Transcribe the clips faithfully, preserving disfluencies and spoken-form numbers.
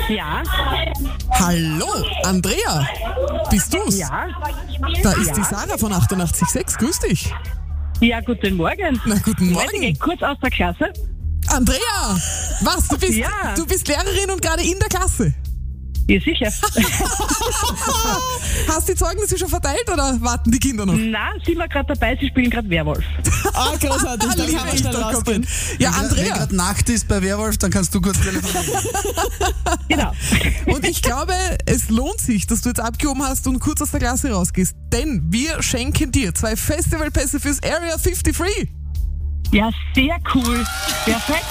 Ja. Hallo, Andrea, bist du's? Ja. Da ist Ja. die Sarah von achtundachtzig Komma sechs, grüß dich. Ja, guten Morgen. Na, guten Warte, ich Morgen. geh kurz aus der Klasse. Andrea, was, du bist, Ja. du bist Lehrerin und gerade in der Klasse. Ja, sicher. Hast du die Zeugnisse schon verteilt oder warten die Kinder noch? Na, sind wir gerade dabei, sie spielen gerade Werwolf. Ah, großartig, da Liebe kann man ich schnell doch rausgehen. komplett. Ja, Wenn Andrea, gerade Nacht ist bei Werwolf, dann kannst du kurz telefonieren. Genau. und ich glaube, es lohnt sich, dass du jetzt abgehoben hast und kurz aus der Klasse rausgehst, denn wir schenken dir zwei Festivalpässe fürs Area fünfundfünfzig. Ja, sehr cool. Perfekt.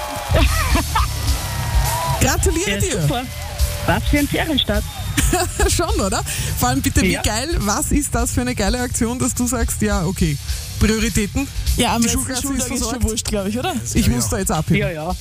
Gratuliere Ja, dir. super. Was für ein Ferienstart. Schon, oder? Vor allem bitte, wie Ja. geil, was ist das für eine geile Aktion, dass du sagst, ja, okay, Prioritäten, Ja, am Die letzten Schulklasse Schultag ist ist schon versorgt. wurscht, glaube ich, oder? ich muss da jetzt abheben. Ja, ja.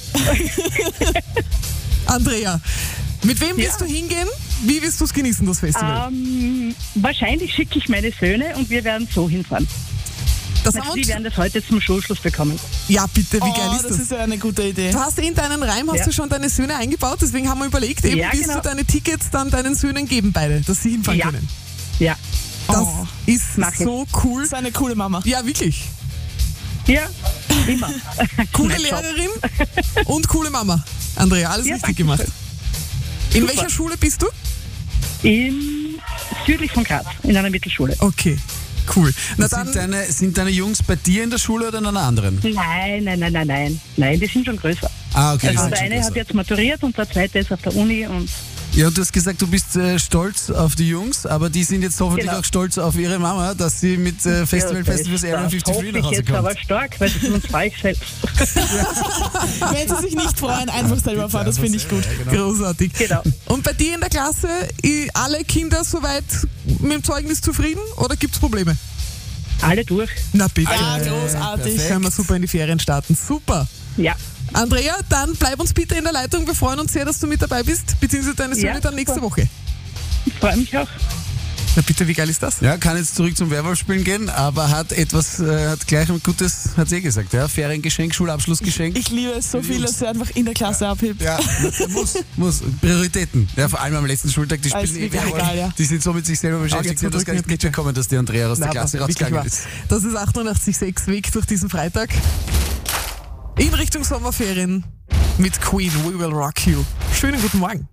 Andrea, mit wem Ja. wirst du hingehen? Wie wirst du es genießen, das Festival? Ähm, wahrscheinlich schicke ich meine Söhne und wir werden so hinfahren. das Also haben die wir werden das heute zum Schulschluss bekommen. ja, bitte, wie Oh, geil ist das das? ist ja eine gute Idee. Du hast in deinen Reim hast Ja. du schon deine Söhne eingebaut, deswegen haben wir überlegt, eben Ja, willst genau. du deine Tickets dann deinen Söhnen geben, beide, dass sie hinfahren Ja. können. Ja. Das Oh, ist mach ich. so cool. Das ist eine coole Mama. Ja, wirklich. Ja, immer. Coole Mein Job. Lehrerin und coole Mama. Andrea, alles Ja, richtig danke gemacht. In Super. welcher Schule bist du? In, südlich von Graz, in einer Mittelschule. Okay, cool. Na dann, Sind deine, sind deine Jungs bei dir in der Schule oder in einer anderen? Nein, nein, nein, nein, nein. Nein, die sind schon größer. Ah, okay. die Also sind der schon eine größer. hat jetzt maturiert und der zweite ist auf der Uni und Ja, und du hast gesagt, du bist äh, stolz auf die Jungs, aber die sind jetzt hoffentlich Genau. auch stolz auf ihre Mama, dass sie mit äh, Festivalfest fürs Area das fünfundfünfzig hoffe nach ich Hause jetzt kommt. aber stark, weil das uns frei ich selbst. Wenn sie sich nicht freuen, einfach selber fahren, das finde ich gut. großartig. Genau. Und bei dir in der Klasse, i- alle Kinder soweit mit dem Zeugnis zufrieden oder gibt es Probleme? Alle durch. Na bitte. Ah, Äh, großartig. perfekt. Können wir super in die Ferien starten. Super. Ja. Andrea, dann bleib uns bitte in der Leitung. Wir freuen uns sehr, dass du mit dabei bist, beziehungsweise deine Söhne Ja, dann nächste super. Woche. Ich freue mich auch. Na bitte, wie geil ist das? Ja, kann jetzt zurück zum Werwolf-Spielen gehen, aber hat etwas, äh, hat gleich ein gutes, hat sie eh gesagt, ja, Feriengeschenk, Schulabschlussgeschenk. Ich liebe es so Mit viel, Jungs. dass sie einfach in der Klasse abhebt. Ja, muss, muss. Prioritäten. Ja, vor allem am letzten Schultag, die Ah, ist spielen eh wirklich Werwolf. egal, ja. Die sind so mit sich selber beschäftigt, die haben das gar nicht mitbekommen, dass die Andrea aus der Na, Klasse aber wirklich rausgegangen wahr. ist. Das ist achtundachtzig Komma sechs Weg durch diesen Freitag. In Richtung Sommerferien mit Queen, We Will Rock You. Schönen guten Morgen.